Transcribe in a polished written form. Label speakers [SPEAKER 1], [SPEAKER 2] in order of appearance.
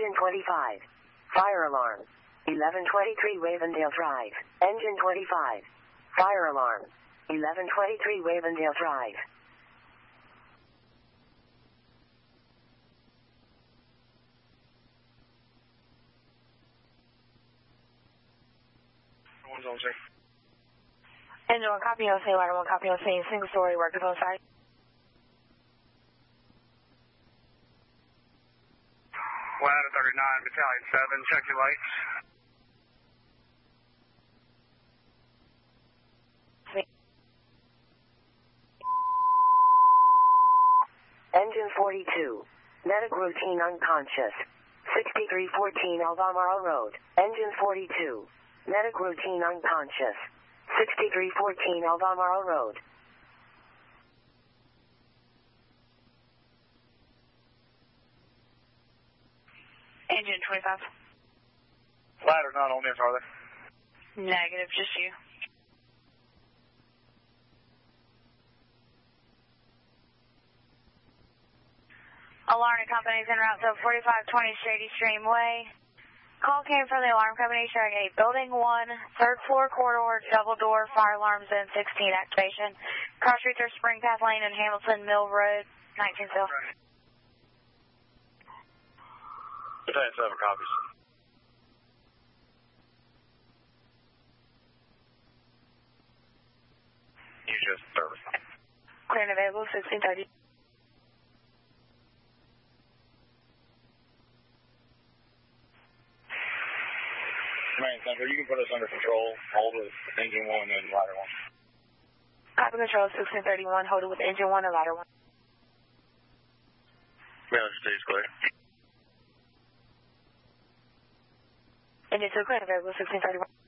[SPEAKER 1] Engine 25. Fire alarm. 1123 Ravendale Drive. Engine 25. Fire alarm. 1123 Ravendale Drive.
[SPEAKER 2] One's on scene.
[SPEAKER 3] Engine 1, copy on scene, ladder 1, copy on scene, single story, workers on site.
[SPEAKER 2] Ladder 39, Battalion 7, check your lights.
[SPEAKER 1] Engine 42. Medic routine unconscious. 6314 Albemarle Road. Engine 42. Medic routine unconscious. 6314 Albemarle Road.
[SPEAKER 3] Engine 25.
[SPEAKER 2] Ladder not on this, are they?
[SPEAKER 3] Negative, just you. Alarm company's en route to 4520 Shady Stream Way. Call came from the alarm company showing a Building 1, third floor corridor, double door, fire alarm zone 16 activation. Cross streets are Spring Path Lane and Hamilton Mill Road, 19th.
[SPEAKER 2] Battalion 7 copies. You just service.
[SPEAKER 3] Clear and available, 1630.
[SPEAKER 2] Command Center, you can put us under control. Hold with Engine 1 and Ladder 1.
[SPEAKER 3] Copy control, 1631, hold it with Engine 1 and Ladder 1.
[SPEAKER 2] Manage stays clear.
[SPEAKER 3] Engine 2 clear and available, 1631.